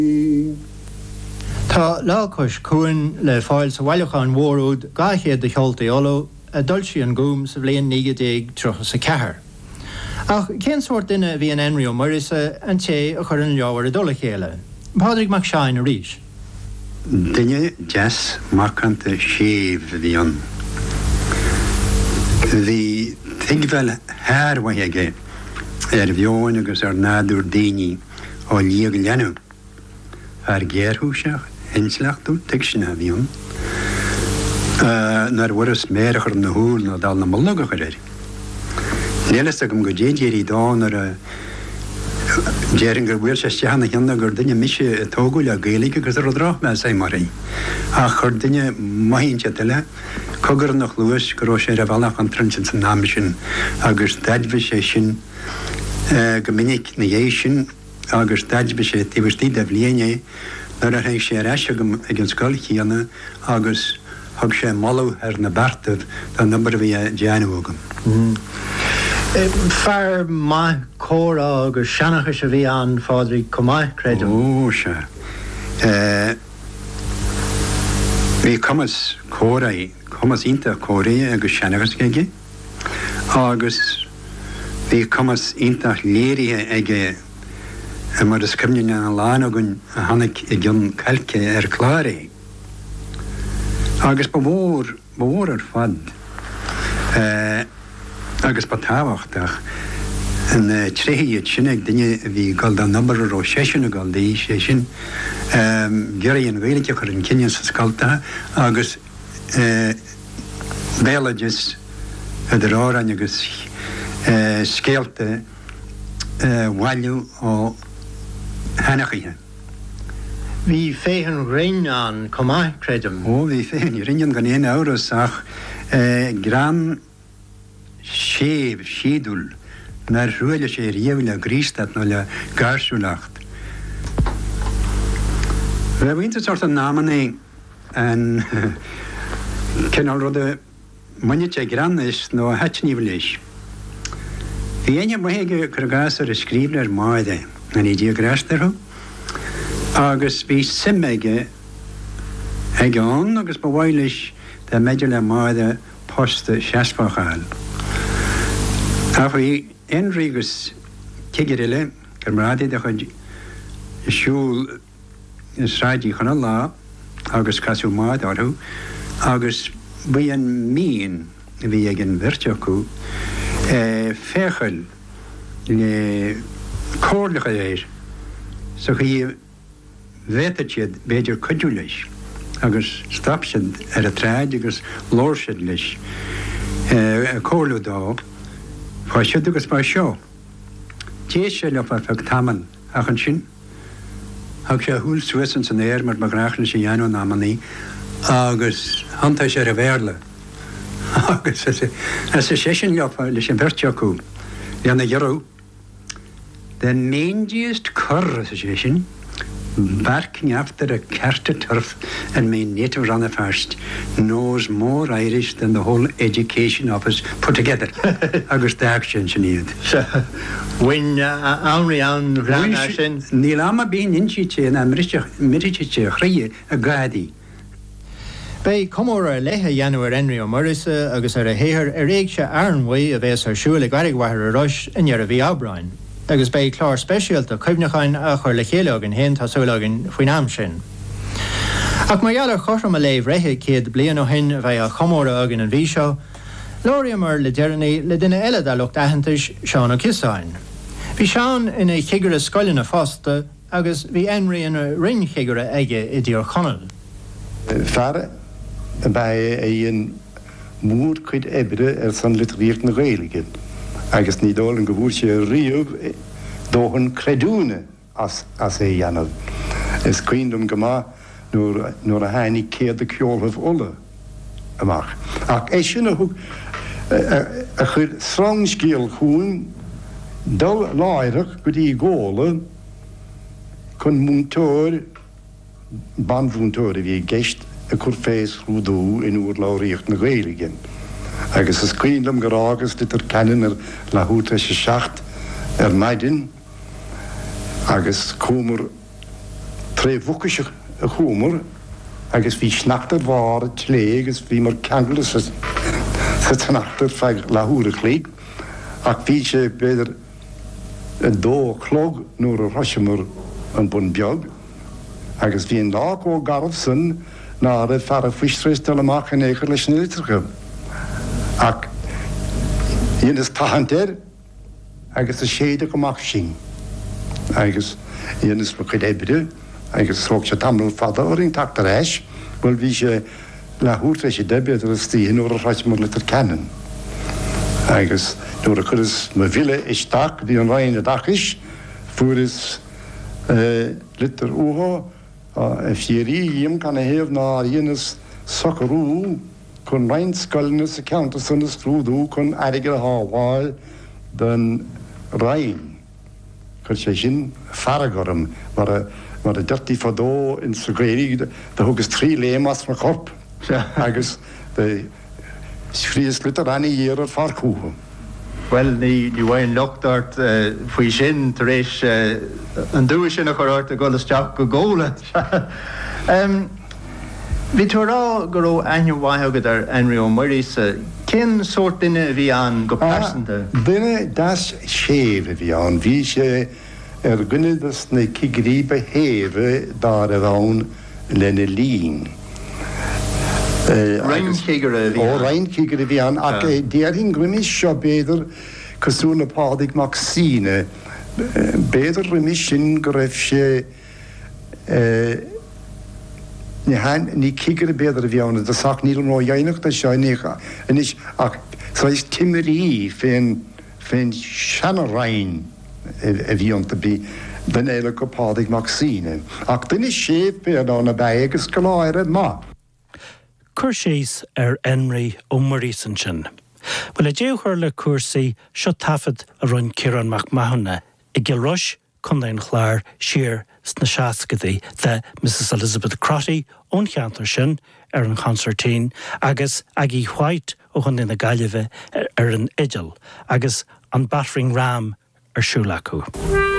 Tá láchas cuain le fáil sa bhaileáin mhórúd gaithéad de cheoltaí oló a dulsí an gúm sa bblion 90 trocha sa cethir. Ach cén sort duine bhí an Enrio Morrisa an té a chur an leabhar a dula chéile. Pádraig Mac Shine a ríis. Duine jazz marcanta séomh bhí an. Bhí tigvel háirhaige bheoin agus nádúr daoine ó líag leanú ar ggéirthúiseach inslachtú tuig sin a bhíon nar bhuras méirechar na húil nó dal na mullaga chuir. Nélas agam go déirí dáin ar déirin gur bhfuil sé steanna cheanna gur duine mise tógúil a géalaigh agus ar ráth me sé marí. A chur duine maithínte tuile cogur nach luas go sé a bhealach an trinsin san námi sin agus deidbh sé sin go minic na dhé sin agus deidbh sé tíbhartí de bblianaine nar a hééis sé eise ag an scoilchéanna agus thug sé malú ar na bertah don number bhí déanúgam. Fear maith córa agus seannacha se bhí an fádraigh comáith creidem. Ó se. Bhí cumas córaí, cumas ínta córaí agus seanachas gaige, agus bhí cumas ínta léirithe aige mar is cymnyn an lán agun a hannig I gyn calce chláraí. Agus ba mhór ar fad agus ba táhachtach an tréhiad sin ag duine bhí gáil an number ó sésin a gáil daí sé sin geirí an bhéalaide chur an cinenne sa scalta agus béalaidis a rárain agus scéalta bhailú ó Hanachige. Bhí féhan rinn an comáith creidem. Ó, bhí féhan rinnean gan 1 euros ach gran séb sídul nar ruile sé riamhile grístat nó le garsúlacht. Bhí bhainte sort an námaní an cinál rud muinete gran is nó hetníomh Bhí aine maithe gur gas ar a scríbne ar máide na ní diagrástarú agus bhí simmeige ag an agus ba bhhailis de meidir le máide posta seaspáchail. A bhí inrígus cigirile gur mráide de chud siúl is ráidí chuna lá agus casú máid orthú agus bhí an míon bhí ag an bhirteachú féchail le cóirlacha éir so chu bhéiteiad béidir cuidú leis agus stapsiad ar a tráid agus lóirsiad leis cóirlú dá fáisiad agus má seo. Tééis sé le far feh taman achan sin ag sé thúil Suisan san éir mar magráachna sé dhéanú námaní agus hananta sé a bhéirle agus sé sin lefa leis an bhirteachú leanna dhearú the mangiest cur association barking after a carter turf and my native runner first knows more Irish than the whole education office put together. Agus action need. When only on Granation Nilama being inchiche and Mirichiche Hrie a gadi. Bei comóra lethe Januar Enrio Morrisa agus ar a héir a réig se arnmhaí a bheits ar siúla garighathar a rois in ar a bhí ábráin. Agus bei chlár speisialta cuimhneáin a chuir le chéile agin hen tásúlagin faoin am sin. Ach mar geallar chosram a léh reithe céad blian ó hin a bheith a chomóra agin an bhí seo, lóriamar le deireannaí le duine eile a lucht aitheantais Seán ó Cisáin. Bhí Seán ina chigur a scoilin a fásta agus bhí Enri ina rin chigur a aige I dtíor chonal. Fare bij een moer kunt ebben san literair na Gaeilge. Agus ní dul an gohúr sé riamh dó an creidúne as janal. Is cuindum goma nuair a hainnig céad a ceolmh ola amach. Ach é sin a chud srangscéal chuún dul láireach go dtí ggóla chun múntóir banmhúntóir a bhí geist a chur fééis rúdú in úr láíocht na Gaeilge. Agus is cuindum gorágus dit kennen le húta sé seacht maidin agus cúmar tre bhucas a chúmar agus bhí snachtar bhar lé agus bhí mar ceangal sa tnachtar feig lethúra chlí ach bhí sé beidir an dó chlog nuair a thoisiomar an bun beag agus bhí an lá ó garbh san ná a fear a fuistrééis tal amach in éair leis na litricha ach dhéana is tahantéir agus a séide gomach sin agus dhéana is mo chuid ébre agus thóg sé tamil fada oring tachtar éis bhfuil bhí sé lethúrta sé debeidir a stíon nuair a thoisiomar litir ceann agus nuair a chud is mo bhile isteach bhí an raon a dachis fuair is litir uha a fíorí dhéim can a héamh ná dhéana is socarú chun raon scoilne sa ceanta san is trúdú chun airigear a hábháil den raon chun sé sin faragorm mar a dirtí fadó in sa gréirí de thugus trí lémas mar corp agus de sríos litir raní dhéar ar farcúha. Well, ní bhhain lochtart faoi sin tar éis an dúis sin a chuirt a golasteach go ggóla. Bhí túrá go raibh ainmhaithegad ar Henry Ó Maurice, cén sort duine bhí an go persanta? Duine das séh bhí an, bhí sé ar gcuineadas na cigrí ba héamh dá a bhán lena lín. Reincigire bhí an. Reincigire bhí an, ach déirhín grimis seo béidir cosúna pádig mac síne. Béidir rimis sin go raibh sé ní cigire béidir bhí an, de sach níl nó dhéanaach de seánícha. Inis ach sáis timirí féin seanna rain a bhí an bí den éile go pádig mac síne. Ach duine sé béad an a bheith agus go láire má. Cur séos ar Henry Ó Maurice sin. Bhfuil a déochar le cuasaí seo tafad a run Ciarán Mac Mahonna i gilrois chun daon chláir siar sna seascadaí de Mrs. Elizabeth Crotty ón cheantar sin ar an concertín agus Aggie White ó chun na Gaillimhe ar an idial agus an Battering Ram ar siúl acu.